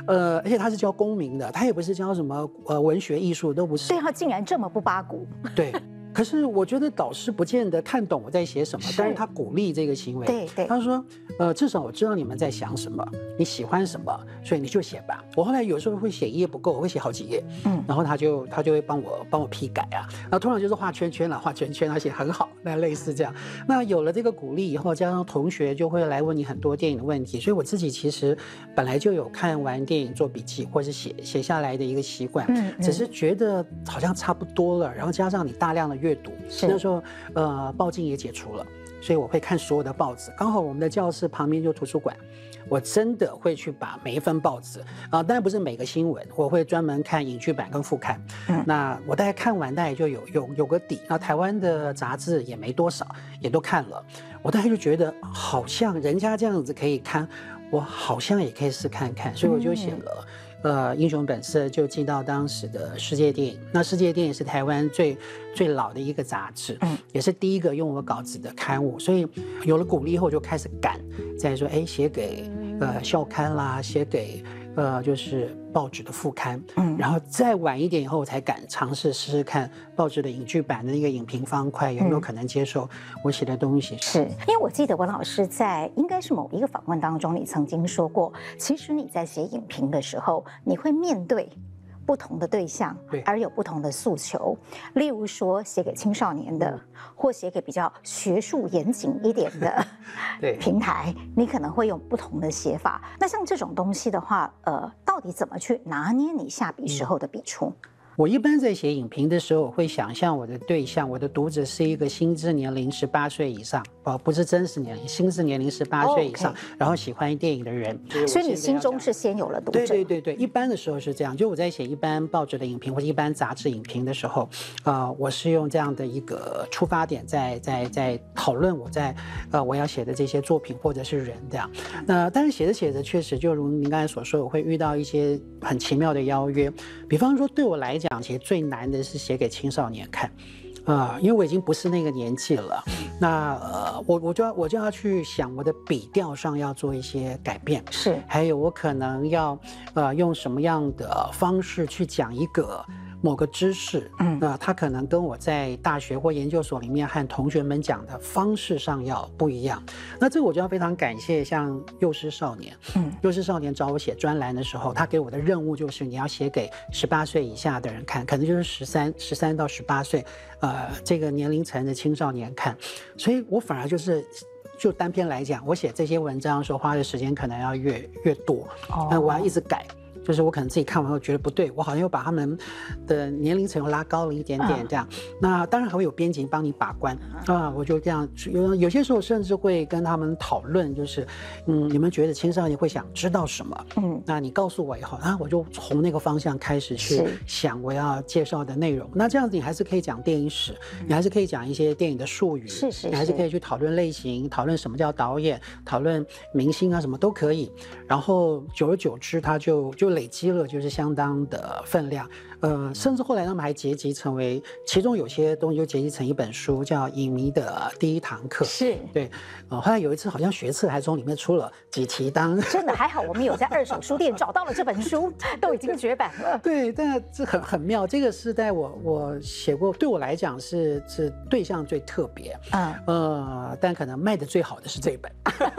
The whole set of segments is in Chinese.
而且他是教公民的，他也不是教什么文学艺术，都不是。 所以他竟然这么不八股。 对。可是我觉得导师不见得看懂我在写什么，但是他鼓励这个行为。 对， 他说，至少我知道你们在想什么，你喜欢什么，所以你就写吧。我后来有时候会写一页不够，我会写好几页，然后他就会帮我批改啊，然后通常就是画圈圈了，画圈圈，而且很好，那类似这样。那有了这个鼓励以后，加上同学就会来问你很多电影的问题，所以我自己其实本来就有看完电影做笔记或是写下来的一个习惯，只是觉得好像差不多了，然后加上你大量的阅读，那时候报禁也解除了，所以我会看所有的报纸。刚好我们的教室旁边就图书馆，我真的会去把每一份报纸当然不是每个新闻，我会专门看影剧版跟副刊。那我大概看完大概就有个底。那台湾的杂志也没多少，也都看了。我大概就觉得好像人家这样子可以看，我好像也可以试看看，所以我就写了。英雄本色就寄到当时的世界电影。那世界电影是台湾最老的一个杂志，也是第一个用我稿子的刊物。所以有了鼓励后，就开始赶，再说写给校刊啦，写给就是报纸的副刊，然后再晚一点以后，我才敢尝试试看报纸的影剧版的那个影评方块有没有可能接受我写的东西。 是因为我记得文老师在应该是某一个访问当中，你曾经说过，其实你在写影评的时候，你会面对不同的对象，而有不同的诉求。例如说，写给青少年的，或写给比较学术严谨一点的平台，你可能会用不同的写法。那像这种东西的话，到底怎么去拿捏你下笔时候的笔触？ 我一般在写影评的时候，我会想象我的对象，我的读者是一个心智年龄18岁以上，不是真实年龄，心智年龄18岁以上，然后喜欢电影的人。 所以你心中是先有了读者。 对，一般的时候是这样。就我在写一般报纸的影评或者一般杂志影评的时候，我是用这样的一个出发点在讨论我要写的这些作品或者是人这样。那但是写着写着，确实就如您刚才所说，我会遇到一些很奇妙的邀约，比方说对我来讲，其实最难的是写给青少年看，因为我已经不是那个年纪了。那我就要去想我的笔调上要做一些改变， 是， 还有我可能要用什么样的方式去讲一个某个知识，它可能跟我在大学或研究所里面和同学们讲的方式上要不一样。那这个我就要非常感谢像幼师少年，幼师少年找我写专栏的时候，他给我的任务就是你要写给18岁以下的人看，可能就是13到18岁，这个年龄层的青少年看。所以我反而就单篇来讲，我写这些文章的时候花的时间可能要越多，那我要一直改。就是我可能自己看完后觉得不对，我好像又把他们的年龄层拉高了一点点这样。那当然还会有编辑帮你把关我就这样有些时候甚至会跟他们讨论，就是你们觉得青少年会想知道什么？那你告诉我以后我就从那个方向开始去想我要介绍的内容。那这样子你还是可以讲电影史，你还是可以讲一些电影的术语，你还是可以去讨论类型，讨论什么叫导演，讨论明星什么都可以。然后久而久之，它就累积了就是相当的分量，甚至后来他们还结集成为，其中有些东西就结集成一本书，叫《影迷的第一堂课》。 是， 对，后来有一次好像学测还从里面出了几题当， 真的还好，我们有在二手书店找到了这本书，都已经绝版了。 对，但这很妙，这个是在我写过，对我来讲是对象最特别，但可能卖的最好的是这一本，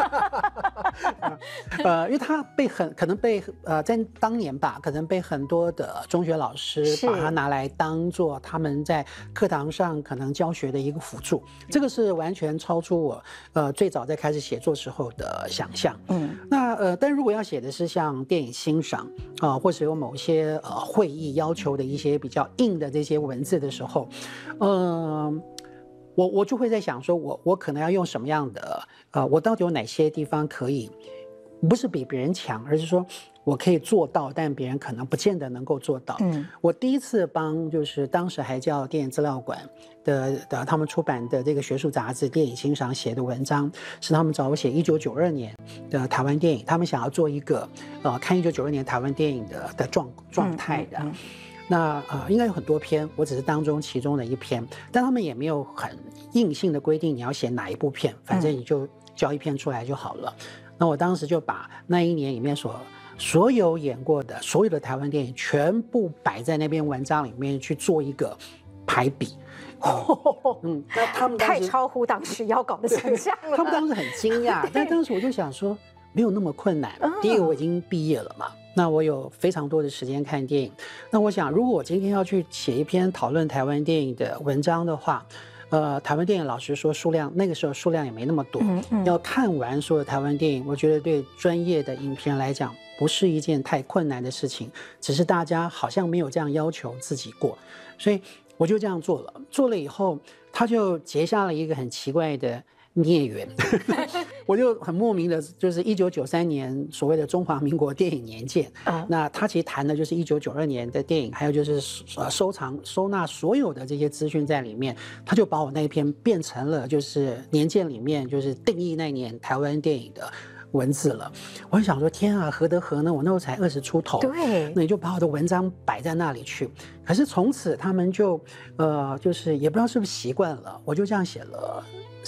因为它可能被在当年吧，可能被很多的中学老师把它拿来当做他们在课堂上可能教学的一个辅助，这个是完全超出我最早在开始写作时候的想象。那但如果要写的是像电影欣赏或者有某些会议要求的一些比较硬的这些文字的时候，我就会在想说我可能要用什么样的我到底有哪些地方可以不是比别人强，而是说我可以做到，但别人可能不见得能够做到。我第一次帮就是当时还叫电影资料馆的他们出版的这个学术杂志《电影欣赏》写的文章，是他们找我写1992年的台湾电影，他们想要做一个看1992年台湾电影的状态的。那应该有很多篇，我只是当中其中的一篇，但他们也没有很硬性的规定你要写哪一部片，反正你就交一篇出来就好了。那我当时就把那一年里面所所有演过的所有的台湾电影全部摆在那篇文章里面去做一个排比。 那他们太超乎当时要稿的想象了。 他们当时很惊讶，但当时我就想说，没有那么困难。第一个，我已经毕业了嘛，那我有非常多的时间看电影。那我想，如果我今天要去写一篇讨论台湾电影的文章的话，台湾电影老实说那个时候数量也没那么多。要看完所有台湾电影，我觉得对专业的影评人来讲，不是一件太困难的事情，只是大家好像没有这样要求自己过，所以我就这样做了。做了以后，他就结下了一个很奇怪的孽缘。我就很莫名的，就是1993年所谓的中华民国电影年鉴。那他其实谈的就是1992年的电影，还有就是收纳所有的这些资讯在里面。他就把我那一篇变成了就是年鉴里面就是定义那年台湾电影的文字了。我就想说，天啊，何德何能？我那时候才20出头， 对， 那你就把我的文章摆在那里去。可是从此他们就是也不知道是不是习惯了，我就这样写了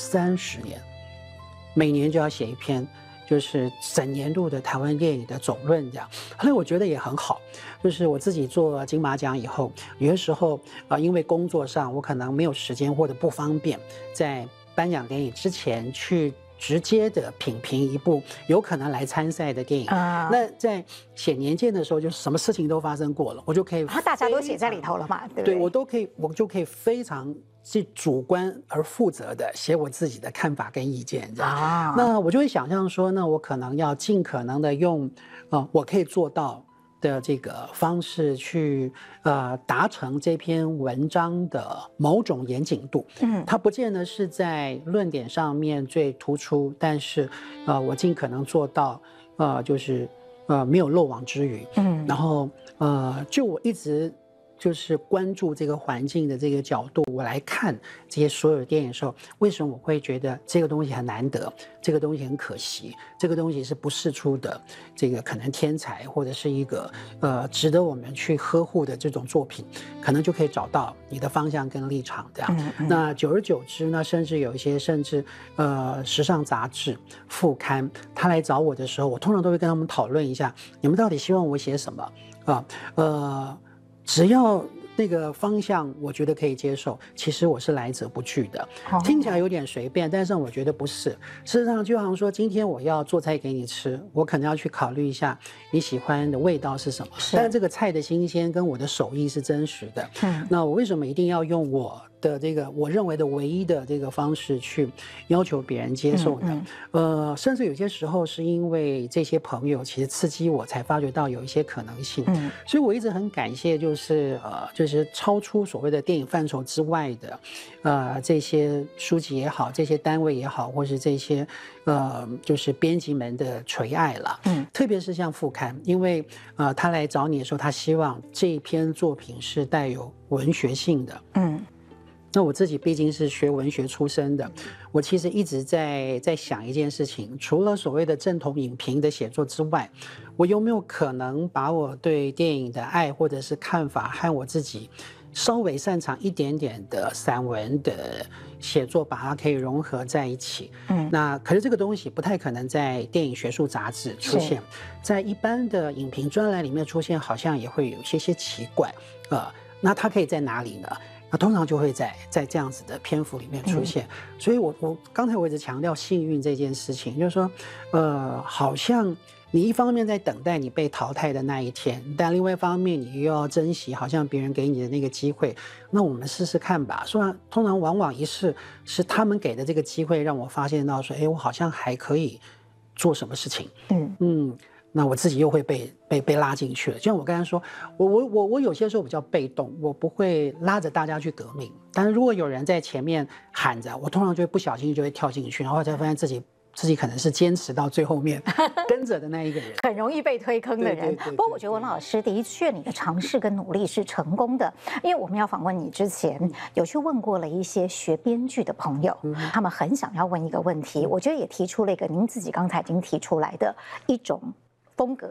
30年，每年就要写一篇，就是整年度的台湾电影的总论这样。后来我觉得也很好，就是我自己做金马奖以后，有些时候因为工作上我可能没有时间或者不方便，在颁奖典礼之前去直接的品评一部有可能来参赛的电影。那在写年鉴的时候，就什么事情都发生过了，我就可以大家都写在里头了嘛，对不对？ 对，我就可以非常主观而负责的写我自己的看法跟意见这样。那我就会想象说，那我可能要尽可能的用我可以做到的这个方式去达成这篇文章的某种严谨度。它不见得是在论点上面最突出，但是我尽可能做到就是没有漏网之鱼。然后就我一直就是关注这个环境的这个角度，我来看这些所有的电影的时候，为什么我会觉得这个东西很难得，这个东西很可惜，这个东西是不世出的，这个可能天才或者是一个值得我们去呵护的这种作品，可能就可以找到你的方向跟立场这样。那久而久之呢，甚至有一些时尚杂志副刊，他来找我的时候，我通常都会跟他们讨论一下，你们到底希望我写什么只要那个方向我觉得可以接受，其实我是来者不拒的。听起来有点随便，但是我觉得不是。事实上就好像说，今天我要做菜给你吃，我可能要去考虑一下你喜欢的味道是什么，但是这个菜的新鲜跟我的手艺是真实的。那我为什么一定要用我的这个我认为的唯一的这个方式去要求别人接受呢？甚至有些时候是因为这些朋友其实刺激我，才发觉到有一些可能性。所以我一直很感谢，就是超出所谓的电影范畴之外的这些书籍也好，这些单位也好，或是这些就是编辑们的垂爱了。特别是像副刊，因为他来找你的时候，他希望这一篇作品是带有文学性的。那我自己毕竟是学文学出身的，我其实一直在想一件事情，除了所谓的正统影评的写作之外，我有没有可能把我对电影的爱或者是看法和我自己稍微擅长一点点的散文的写作，把它可以融合在一起。那可是这个东西不太可能在电影学术杂志出现，在一般的影评专栏里面出现，好像也会有些奇怪。那它可以在哪里呢？那通常就会在这样子的篇幅里面出现。所以我刚才我一直强调幸运这件事情，就是说好像你一方面在等待你被淘汰的那一天，但另外一方面你又要珍惜好像别人给你的那个机会。那我们试试看吧。虽然通常往往一试是他们给的这个机会让我发现到说，我好像还可以做什么事情。那我自己又会被拉进去了。就像我刚才说，我有些时候比较被动，我不会拉着大家去革命。但是如果有人在前面喊着，我通常就会不小心就会跳进去，然后才发现自己可能是坚持到最后面跟着的那一个人， 很容易被推坑的人。不过我觉得文老师的确你的尝试跟努力是成功的，因为我们要访问你之前有去问过了一些学编剧的朋友，他们很想要问一个问题，我觉得也提出了一个您自己刚才已经提出来的一种风格，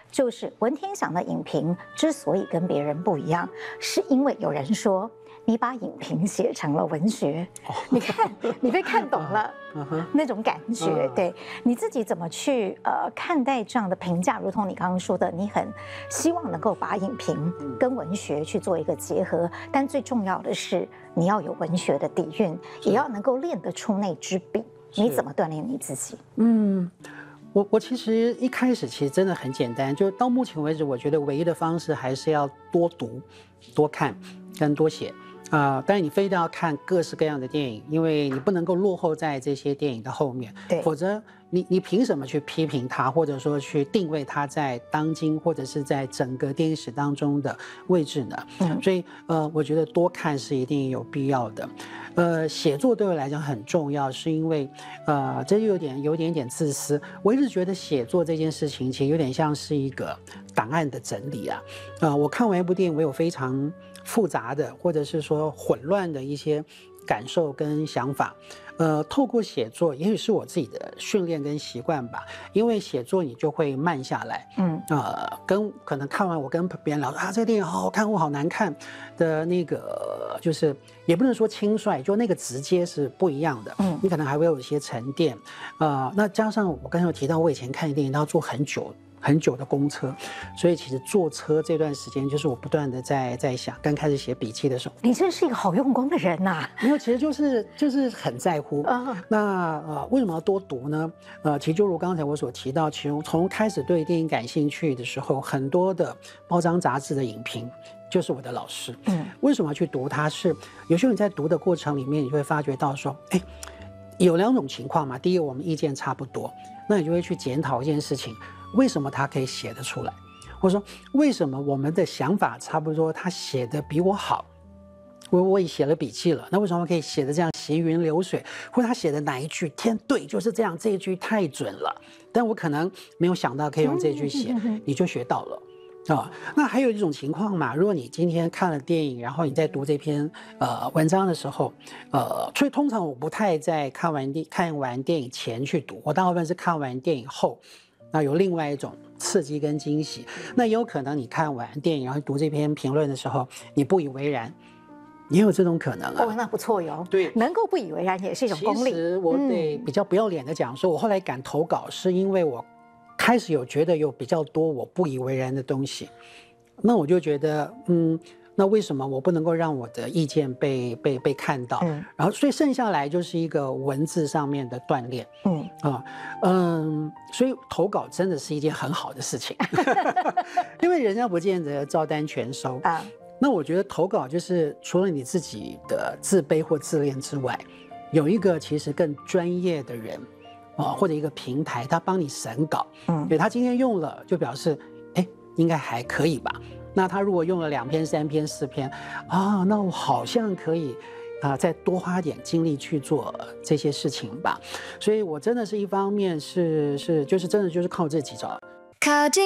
就是文天祥的影评之所以跟别人不一样，是因为有人说你把影评写成了文学，你看你被看懂了那种感觉。对，你自己怎么去看待这样的评价？如同你刚刚说的，你很希望能够把影评跟文学去做一个结合，但最重要的是你要有文学的底蕴，也要能够练得出那支笔。你怎么锻炼你自己？ 我其实一开始其实真的很简单，就到目前为止，我觉得唯一的方式还是要多读、多看跟多写。当然你非得要看各式各样的电影，因为你不能够落后在这些电影的后面，否则你凭什么去批评它，或者说去定位它在当今或者是在整个电影史当中的位置呢？所以我觉得多看是一定有必要的。写作对我来讲很重要，是因为这有点自私。我一直觉得写作这件事情其实有点像是一个档案的整理啊。我看完一部电影，我有非常复杂的或者是说混乱的一些感受跟想法。透过写作，也许是我自己的训练跟习惯吧，因为写作你就会慢下来。跟可能看完我跟别人聊这个电影好好看或好难看的那个，就是也不能说轻率，就那个直接是不一样的。你可能还会有一些沉淀。那加上我刚才有提到，我以前看电影都要坐很久的公车，所以其实坐车这段时间就是我不断的在想，刚开始写笔记的时候， 你真是一个好用功的人呐。 没有，其实就是很在乎。那为什么要多读呢？其实就如刚才我所提到，其实从开始对电影感兴趣的时候，很多的报章杂志的影评就是我的老师。为什么要去读它？是有时候你在读的过程里面，你会发觉到说，有两种情况嘛。第一个，我们意见差不多，那你就会去检讨一件事情。为什么他可以写得出来，或者说为什么我们的想法差不多，他写得比我好，我也写了笔记了，那为什么可以写得这样行云流水，或者他写的哪一句天对就是这样，这一句太准了，但我可能没有想到可以用这句写，你就学到了。那还有一种情况嘛，如果你今天看了电影，然后你在读这篇文章的时候，所以通常我不太在看完电影前去读，我大部分是看完电影后。那有另外一种刺激跟惊喜，那也有可能你看完电影然后读这篇评论的时候，你不以为然，也有这种可能啊。 那不错哟。 对， 能够不以为然也是一种功力。 其实我得比较不要脸的讲说，我后来敢投稿，是因为我开始觉得有比较多我不以为然的东西，那我就觉得那为什么我不能够让我的意见被看到？然后所以剩下来就是一个文字上面的锻炼。所以投稿真的是一件很好的事情，因为人家不见得照单全收。那我觉得投稿就是除了你自己的自卑或自恋之外，有一个其实更专业的人或者一个平台，他帮你审稿。对，他今天用了就表示应该还可以吧。那他如果用了2篇、3篇、4篇那我好像可以再多花点精力去做这些事情吧。所以我真的是一方面就是真的就是靠这几招。靠近